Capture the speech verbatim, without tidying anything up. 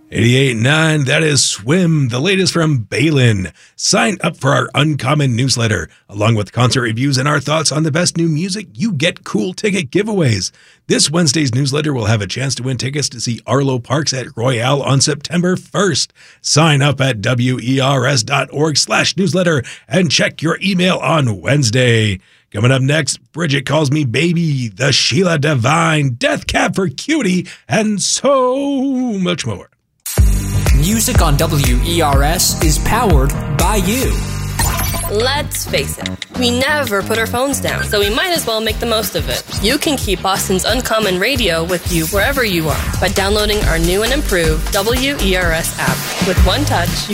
eighty-eight point nine, that is Swim, the latest from Balin. Sign up for our Uncommon newsletter. Along with concert reviews and our thoughts on the best new music, you get cool ticket giveaways. This Wednesday's newsletter will have a chance to win tickets to see Arlo Parks at Royale on September first. Sign up at wers.org slash newsletter and check your email on Wednesday. Coming up next, Bridget Calls Me Baby, the Sheila Divine, Death Cab for Cutie, and so much more. Music on W E R S is powered by you. Let's face it, we never put our phones down, so we might as well make the most of it. You can keep Boston's Uncommon Radio with you wherever you are by downloading our new and improved W E R S app. With one touch, you